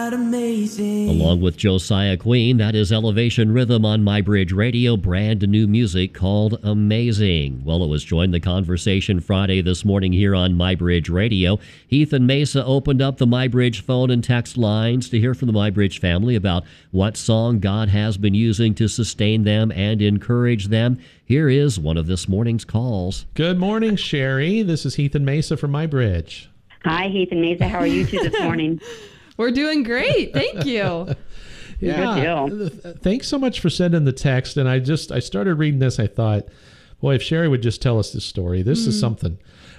God amazing. Along with Josiah Queen, that is Elevation Rhythm on MyBridge Radio, brand new music called Amazing. Well, it was Join the Conversation Friday this morning here on MyBridge Radio. Heath and Mesa opened up the MyBridge phone and text lines to hear from the MyBridge family about what song God has been using to sustain them and encourage them. Here is one of this morning's calls. Good morning, Sherry. This is Heath and Mesa from MyBridge. Hi, Heath and Mesa. How are you two this morning? We're doing great. Thank you. Yeah. Thanks so much for sending the text. And I started reading this. I thought, boy, if Sherry would just tell us this story. This is something.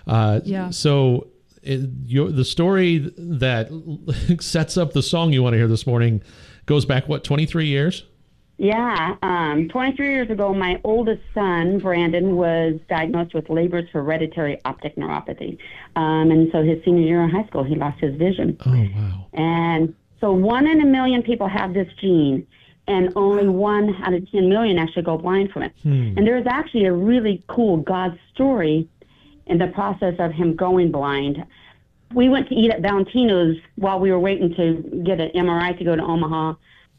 So the story that sets up the song you want to hear this morning goes back, 23 years? Yeah. 23 years ago, my oldest son, Brandon, was diagnosed with Leber's hereditary optic neuropathy. And so his senior year in high school, he lost his vision. Oh, wow. And so 1 in a million people have this gene, and only 1 out of 10 million actually go blind from it. And there's actually a really cool God story in the process of him going blind. We went to eat at Valentino's while we were waiting to get an MRI to go to Omaha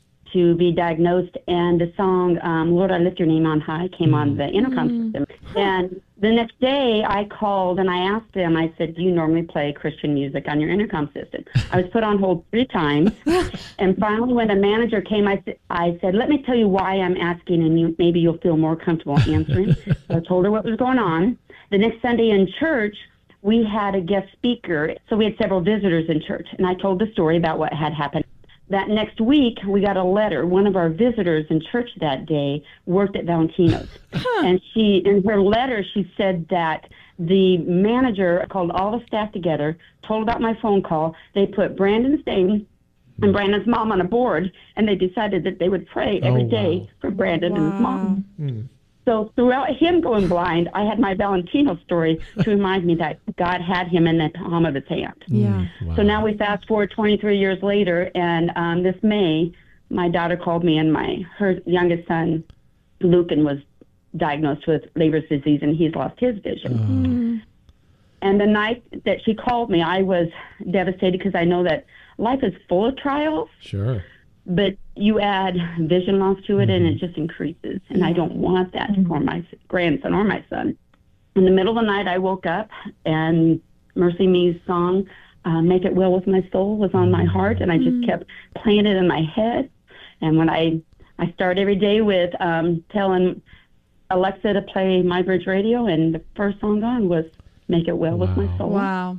to be diagnosed, and the song Lord, I Lift Your Name on High came on the intercom system. And the next day I called and I asked him, I said, do you normally play Christian music on your intercom system? I was put on hold 3 times, and finally when the manager came, I said, let me tell you why I'm asking, and maybe you'll feel more comfortable answering. So I told her what was going on. The next Sunday in church, we had a guest speaker, so we had several visitors in church, and I told the story about what had happened. That next week, we got a letter. One of our visitors in church that day worked at Valentino's. And in her letter, she said that the manager called all the staff together, told about my phone call. They put Brandon's name and Brandon's mom on a board, and they decided that they would pray every day for Brandon and his mom. So throughout him going blind, I had my Valentino story to remind me that God had him in the palm of his hand. Yeah. Wow. So now we fast forward 23 years later, and this May, my daughter called me, and her youngest son, Lucan, was diagnosed with Leber's disease, and he's lost his vision. And the night that she called me, I was devastated because I know that life is full of trials. Sure. But you add vision loss to it, and it just increases. And I don't want that for my grandson or my son. In the middle of the night, I woke up, and Mercy Me's song, Make It Well With My Soul, was on my heart, and I just kept playing it in my head. And when I start every day with telling Alexa to play MyBridge Radio, and the first song on was Make It Well With My Soul. Wow.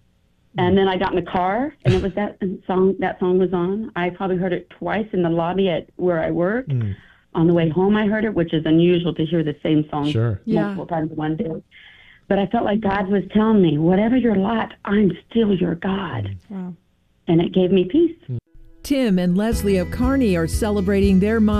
And then I got in the car, and it was that song was on. I probably heard it twice in the lobby at where I work. On the way home, I heard it, which is unusual to hear the same song multiple times in one day. But I felt like God was telling me, whatever your lot, I'm still your God. Wow. And it gave me peace. Tim and Leslie of Kearney are celebrating their mom.